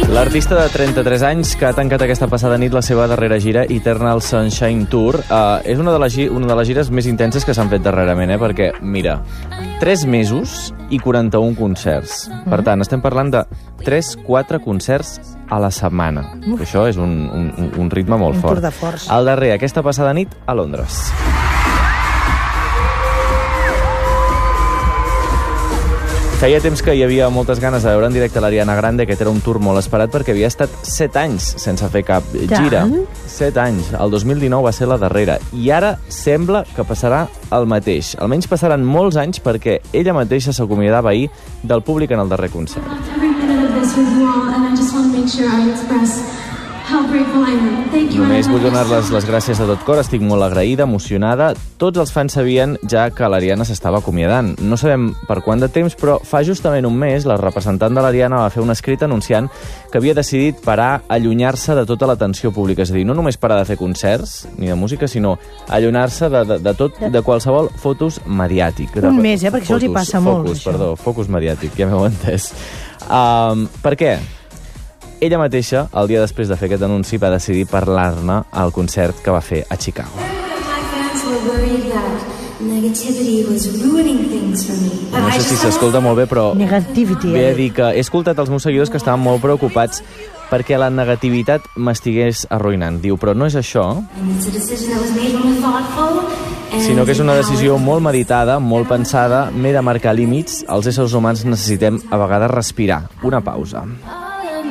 L'artista de 33 anys que ha tancat aquesta passada nit la seva darrera gira, Eternal Sunshine Tour, és una de les gires més intenses que s'han fet darrerament, perquè, mira, 3 mesos i 41 concerts. Per tant, estem parlant de 3-4 concerts a la setmana. Això és un ritme molt fort. Un tour de força. El darrer, aquesta passada nit, a Londres. Feia temps que hi havia moltes ganes de veure en directe l'Ariana Grande. Aquest era un tour molt esperat perquè havia estat 7 anys sense fer cap gira. 7 anys. El 2019 va ser la darrera. I ara sembla que passarà el mateix. Almenys passaran molts anys perquè ella mateixa s'acomiadava ahir del públic en el darrer concert. Només vull donar-les les gràcies de tot cor, estic molt agraïda, emocionada. Tots els fans sabien ja que l'Ariana s'estava acomiadant. No sabem per quant de temps, però fa justament un mes la representant de l'Ariana va fer un escrit anunciant que havia decidit parar, allunyar-se de tota l'atenció pública. És a dir, no només parar de fer concerts ni de música, sinó allunyar-se de tot, de qualsevol focus mediàtic. Un mes, perquè això els hi passa molt. Focus mediàtic, ja m'heu entès. Per què? Ella mateixa, el dia després de fer aquest anunci, va decidir parlar-ne al concert que va fer a Chicago. No sé si s'escolta molt bé, però ve a dir que he escoltat els meus seguidors que estaven molt preocupats perquè la negativitat m'estigués arruïnant. Diu, però no és això, sinó que és una decisió molt meditada, molt pensada, m'he de marcar límits. Els éssers humans necessitem a vegades respirar, una pausa.